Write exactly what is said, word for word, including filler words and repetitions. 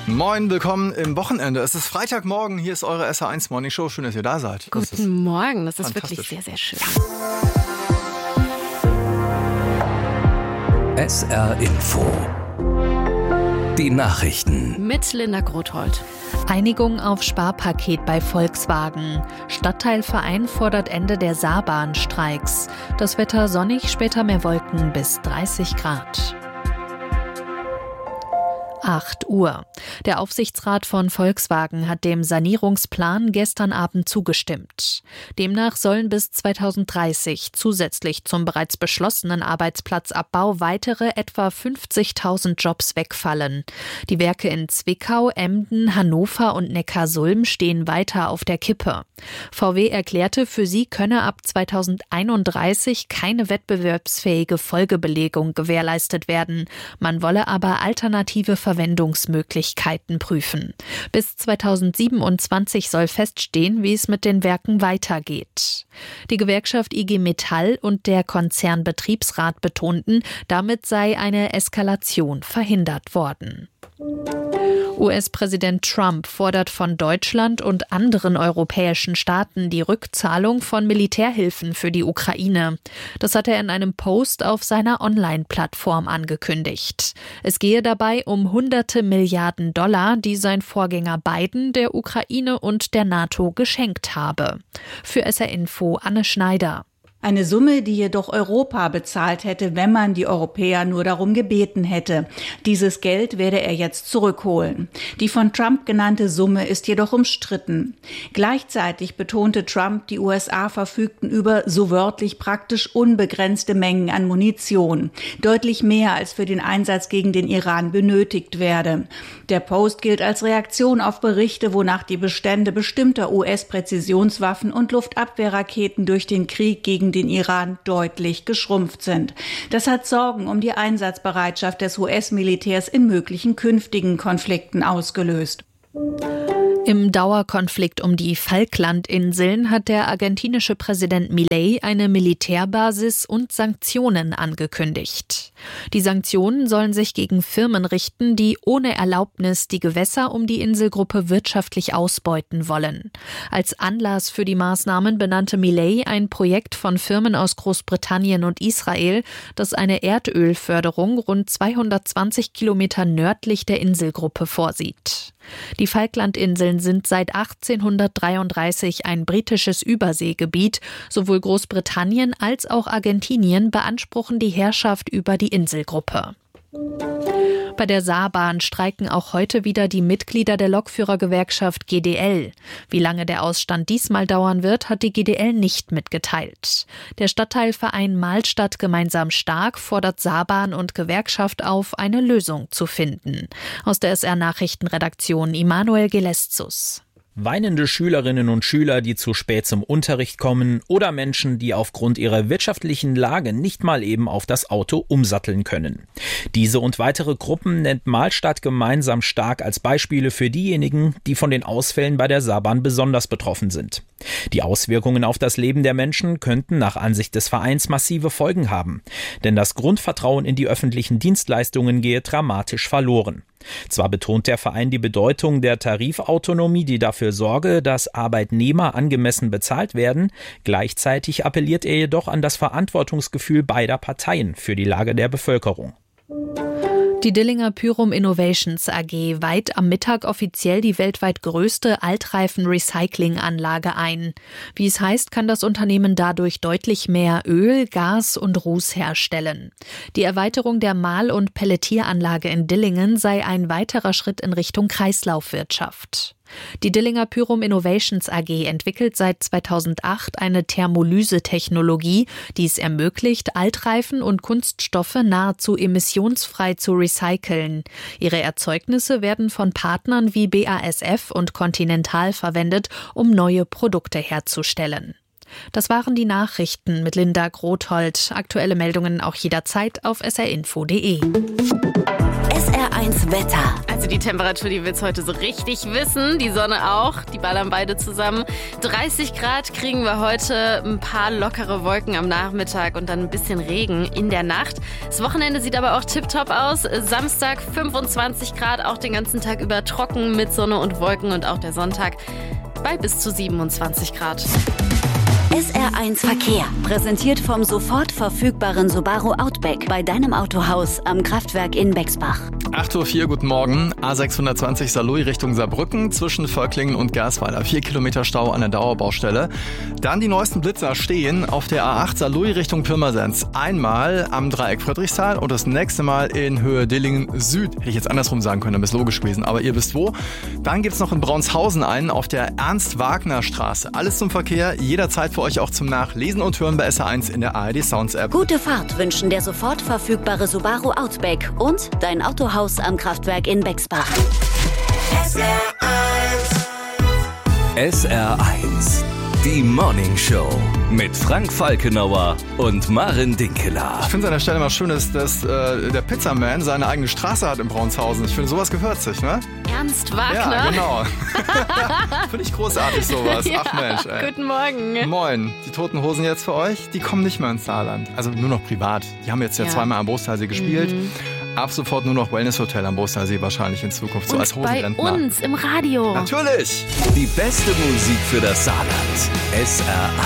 Moin, willkommen im Wochenende. Es ist Freitagmorgen, hier ist eure S R eins Morning Show. Schön, dass ihr da seid. Das Guten Morgen, das ist wirklich sehr, sehr schön. S R Info. Die Nachrichten. Mit Linda Grothold. Einigung auf Sparpaket bei Volkswagen. Stadtteilverein fordert Ende der Saarbahnstreiks. Das Wetter sonnig, später mehr Wolken bis dreißig Grad. acht Uhr. Der Aufsichtsrat von Volkswagen hat dem Sanierungsplan gestern Abend zugestimmt. Demnach sollen bis zweitausenddreißig zusätzlich zum bereits beschlossenen Arbeitsplatzabbau weitere etwa fünfzigtausend Jobs wegfallen. Die Werke in Zwickau, Emden, Hannover und Neckarsulm stehen weiter auf der Kippe. V W erklärte, für sie könne ab zweitausendeinunddreißig keine wettbewerbsfähige Folgebelegung gewährleistet werden. Man wolle aber alternative Verwendungsmöglichkeiten prüfen. Bis zweitausendsiebenundzwanzig soll feststehen, wie es mit den Werken weitergeht. Die Gewerkschaft I G Metall und der Konzernbetriebsrat betonten, damit sei eine Eskalation verhindert worden. U S-Präsident Trump fordert von Deutschland und anderen europäischen Staaten die Rückzahlung von Militärhilfen für die Ukraine. Das hat er in einem Post auf seiner Online-Plattform angekündigt. Es gehe dabei um hunderte Milliarden Dollar, die sein Vorgänger Biden der Ukraine und der NATO geschenkt habe. Für S R Info Anne Schneider. Eine Summe, die jedoch Europa bezahlt hätte, wenn man die Europäer nur darum gebeten hätte. Dieses Geld werde er jetzt zurückholen. Die von Trump genannte Summe ist jedoch umstritten. Gleichzeitig betonte Trump, die U S A verfügten über so wörtlich praktisch unbegrenzte Mengen an Munition. Deutlich mehr als für den Einsatz gegen den Iran benötigt werde. Der Post gilt als Reaktion auf Berichte, wonach die Bestände bestimmter U S-Präzisionswaffen und Luftabwehrraketen durch den Krieg gegen den Iran deutlich geschrumpft sind. Das hat Sorgen um die Einsatzbereitschaft des U S-Militärs in möglichen künftigen Konflikten ausgelöst. Im Dauerkonflikt um die Falklandinseln hat der argentinische Präsident Milei eine Militärbasis und Sanktionen angekündigt. Die Sanktionen sollen sich gegen Firmen richten, die ohne Erlaubnis die Gewässer um die Inselgruppe wirtschaftlich ausbeuten wollen. Als Anlass für die Maßnahmen benannte Milei ein Projekt von Firmen aus Großbritannien und Israel, das eine Erdölförderung rund zweihundertzwanzig Kilometer nördlich der Inselgruppe vorsieht. Die Falklandinseln sind seit achtzehnhundertdreiunddreißig ein britisches Überseegebiet. Sowohl Großbritannien als auch Argentinien beanspruchen die Herrschaft über die Inselgruppe. Bei der Saarbahn streiken auch heute wieder die Mitglieder der Lokführergewerkschaft G D L. Wie lange der Ausstand diesmal dauern wird, hat die G D L nicht mitgeteilt. Der Stadtteilverein Mahlstadt Gemeinsam Stark fordert Saarbahn und Gewerkschaft auf, eine Lösung zu finden. Aus der S R-Nachrichtenredaktion Immanuel Geleszus. Weinende Schülerinnen und Schüler, die zu spät zum Unterricht kommen, oder Menschen, die aufgrund ihrer wirtschaftlichen Lage nicht mal eben auf das Auto umsatteln können. Diese und weitere Gruppen nennt Mahlstadt Gemeinsam Stark als Beispiele für diejenigen, die von den Ausfällen bei der Saarbahn besonders betroffen sind. Die Auswirkungen auf das Leben der Menschen könnten nach Ansicht des Vereins massive Folgen haben, denn das Grundvertrauen in die öffentlichen Dienstleistungen gehe dramatisch verloren. Zwar betont der Verein die Bedeutung der Tarifautonomie, die dafür sorge, dass Arbeitnehmer angemessen bezahlt werden, gleichzeitig appelliert er jedoch an das Verantwortungsgefühl beider Parteien für die Lage der Bevölkerung. Die Dillinger Pyrum Innovations A G weiht am Mittag offiziell die weltweit größte Altreifen-Recycling-Anlage ein. Wie es heißt, kann das Unternehmen dadurch deutlich mehr Öl, Gas und Ruß herstellen. Die Erweiterung der Mahl- und Pelletieranlage in Dillingen sei ein weiterer Schritt in Richtung Kreislaufwirtschaft. Die Dillinger Pyrum Innovations A G entwickelt seit zweitausendacht eine Thermolyse-Technologie, die es ermöglicht, Altreifen und Kunststoffe nahezu emissionsfrei zu recyceln. Ihre Erzeugnisse werden von Partnern wie B A S F und Continental verwendet, um neue Produkte herzustellen. Das waren die Nachrichten mit Linda Grothold. Aktuelle Meldungen auch jederzeit auf s r info punkt d e. S R eins Wetter. Also Also die Temperatur, die will's heute so richtig wissen. Die Sonne auch. Die ballern beide zusammen. dreißig Grad kriegen wir heute. Ein paar lockere Wolken am Nachmittag und dann ein bisschen Regen in der Nacht. Das Wochenende sieht aber auch tipptopp aus. Samstag fünfundzwanzig Grad, auch den ganzen Tag über trocken mit Sonne und Wolken. Und auch der Sonntag bei bis zu siebenundzwanzig Grad. S R eins Verkehr. Präsentiert vom sofort verfügbaren Subaru Outback bei deinem Autohaus am Kraftwerk in Bexbach. acht Uhr vier, guten Morgen. A sechshundertzwanzig Saarlouis Richtung Saarbrücken zwischen Völklingen und Gersweiler. Vier Kilometer Stau an der Dauerbaustelle. Dann die neuesten Blitzer stehen auf der A acht Saarlouis Richtung Pirmasens. Einmal am Dreieck Friedrichsthal und das nächste Mal in Höhe Dillingen Süd. Hätte ich jetzt andersrum sagen können, dann ist logisch gewesen. Aber ihr wisst wo. Dann gibt's noch in Braunshausen einen auf der Ernst-Wagner-Straße. Alles zum Verkehr, jederzeit für euch auch zum Nachlesen und Hören bei S R eins in der A R D Sounds App. Gute Fahrt wünschen der sofort verfügbare Subaru Outback und dein Autohaus am Kraftwerk in Bexbach. S R eins. S R eins. Die Morning Show mit Frank Falkenauer und Maren Dinkeler. Ich finde es an der Stelle mal schön, dass, dass äh, der Pizzaman seine eigene Straße hat in Braunshausen. Ich finde, sowas gehört sich, ne? Ernst Wagner? Ja, genau. Finde ich großartig, sowas. Ja, Ach Mensch, ey. Guten Morgen. Moin. Die Toten Hosen jetzt für euch, die kommen nicht mehr ins Saarland. Also nur noch privat. Die haben jetzt ja, ja. zweimal am Brostalsee gespielt. Mhm. Ab sofort nur noch Wellness-Hotel am Brostalsee wahrscheinlich in Zukunft, so und als Hosenrentner. Bei uns im Radio. Natürlich. Die beste Musik für das Saarland. S R